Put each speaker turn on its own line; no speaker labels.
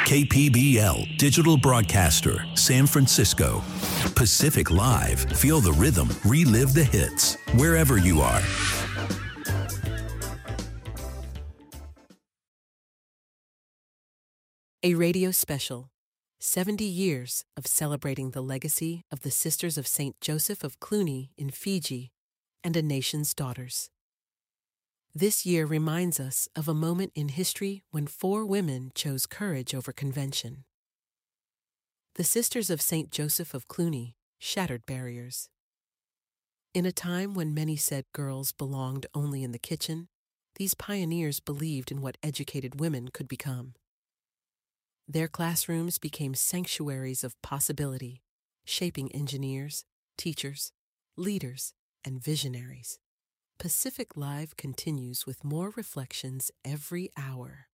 KPBL, digital broadcaster, San Francisco. Pacific Live, feel the rhythm, relive the hits, wherever you are.
A radio special, 70 years of celebrating the legacy of the Sisters of St. Joseph of Cluny in Fiji and a nation's daughters. This year reminds us of a moment in history when 4 women chose courage over convention. The Sisters of St. Joseph of Cluny shattered barriers. In a time when many said girls belonged only in the kitchen, these pioneers believed in what educated women could become. Their classrooms became sanctuaries of possibility, shaping engineers, teachers, leaders, and visionaries. Pacific Live continues with more reflections every hour.